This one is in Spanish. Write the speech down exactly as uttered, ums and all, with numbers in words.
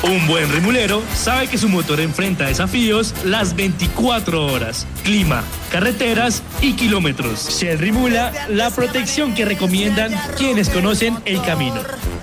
Un buen rimulero sabe que su motor enfrenta desafíos las veinticuatro horas, clima, carreteras y kilómetros. Shell Rimula, la protección que recomiendan quienes conocen el camino.